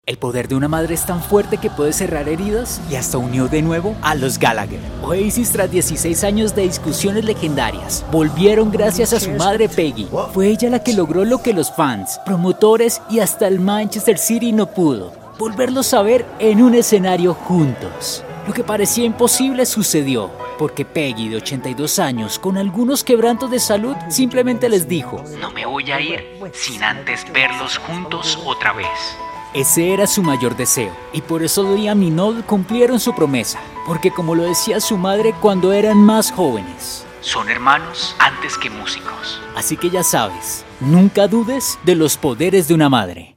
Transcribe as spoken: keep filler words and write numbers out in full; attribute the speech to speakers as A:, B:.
A: El poder de una madre es tan fuerte que puede cerrar heridas y hasta unió de nuevo a los Gallagher. Oasis, tras dieciséis años de discusiones legendarias, volvieron gracias a su madre Peggy. Fue ella la que logró lo que los fans, promotores y hasta el Manchester City no pudo: volverlos a ver en un escenario juntos. Lo que parecía imposible sucedió, porque Peggy, de ochenta y dos años, con algunos quebrantos de salud, simplemente les dijo:
B: no me voy a ir sin antes verlos juntos otra vez.
A: Ese era su mayor deseo, y por eso Liam y Noel cumplieron su promesa, porque como lo decía su madre cuando eran más jóvenes,
B: son hermanos antes que músicos.
A: Así que ya sabes, nunca dudes de los poderes de una madre.